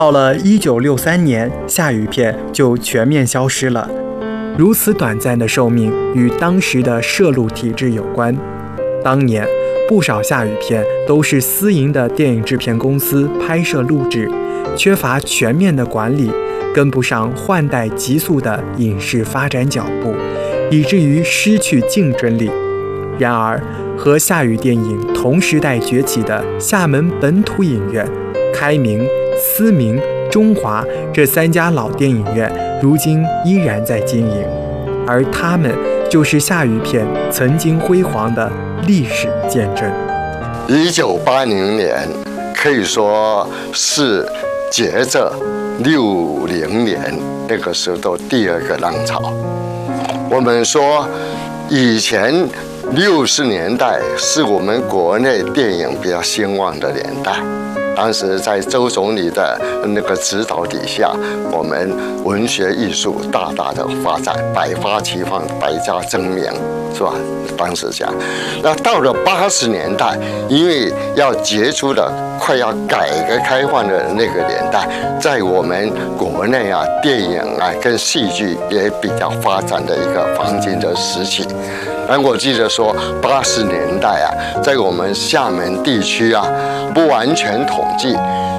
到了1963年，下雨片就全面消失了。如此短暂的寿命与当时的摄录体制有关。当年不少下雨片都是私营的电影制片公司拍摄录制，缺乏全面的管理，跟不上换代急速的影视发展脚步，以至于失去竞争力。然而，和下雨电影同时代崛起的厦门本土影院、开明、思明、中华这3家老电影院，如今依然在经营，而他们就是下雨片曾经辉煌的历史见证。 1980年可以说是接着60年那个时候的第2个浪潮。我们说以前60年代是我们国内电影比较兴旺的年代，当时在周总理的那个指导底下，我们文学艺术大大的发展，百花齐放，百家争鸣，是吧？当时讲，那到了80年代，因为要结束了快要改革开放的那个年代，在我们国内啊，电影啊跟戏剧也比较发展的一个黄金的时期。但我记得说，80年代啊，在我们厦门地区啊，不完全统计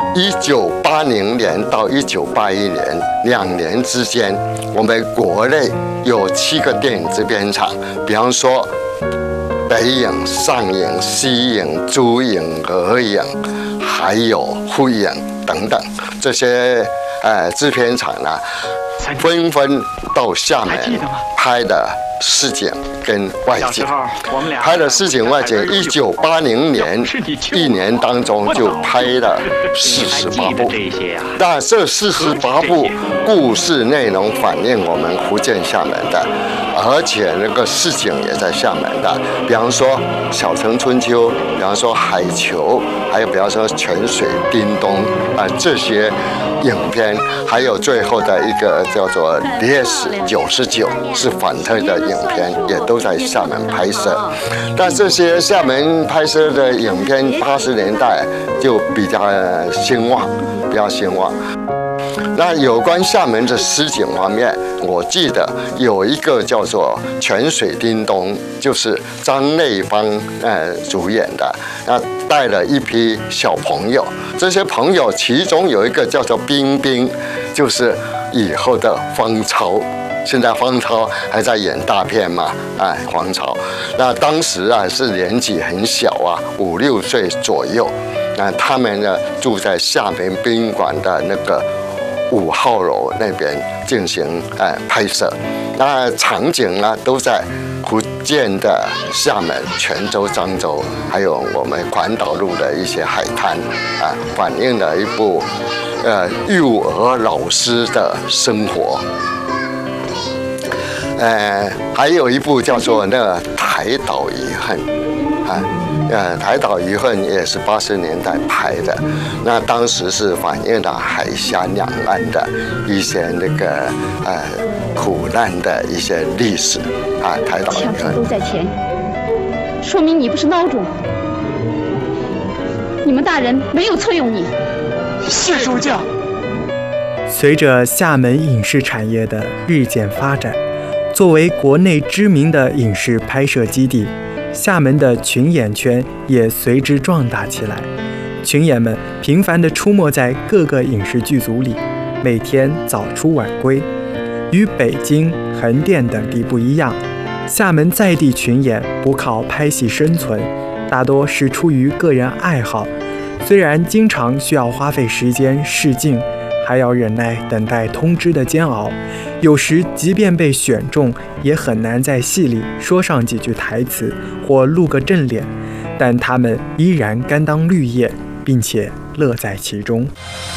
，1980年到1981年2年之间，我们国内有7个电影制片厂，比方说北影、上影、西影、珠影、俄影，还有沪影等等这些制片厂呢，纷纷到厦门拍的市井跟外景，拍的市井外景，1980年1年当中就拍了48部，那这48部故事内容反映我们福建厦门的，而且那个市井也在厦门的，比方说《小城春秋》，比方说《海球》，还有比方说《泉水叮咚》这些影片，还有最后的一个叫做《烈士99》是反特的影片，也都在厦门拍摄。但这些厦门拍摄的影片，80年代就比较兴旺，比较兴旺。那有关厦门的市井方面，我记得有一个叫做《泉水叮咚》，就是张内芳主演的，那带了一批小朋友，这些朋友其中有一个叫做冰冰，就是以后的方超。现在方超还在演大片嘛？方超，那当时啊是年纪很小啊，5、6岁左右。那他们呢住在厦门宾馆的那个5号楼那边进行拍摄，那场景呢都在福建的厦门、泉州、漳州，还有我们环岛路的一些海滩反映了一部幼儿老师的生活。还有一部叫做那个《台岛遗恨》《台岛遗恨》也是80年代拍的，那当时是反映了海峡两岸的一些那个苦难的一些历史台岛遗恨都在前，说明你不是孬种，你们大人没有错用你。 是主教。 随着厦门影视产业的日渐发展，作为国内知名的影视拍摄基地，厦门的群演圈也随之壮大起来。群演们频繁地出没在各个影视剧组里，每天早出晚归。与北京、横店等地不一样，厦门在地群演不靠拍戏生存，大多是出于个人爱好。虽然经常需要花费时间试镜，还要忍耐等待通知的煎熬，有时即便被选中，也很难在戏里说上几句台词或露个正脸，但他们依然甘当绿叶，并且乐在其中。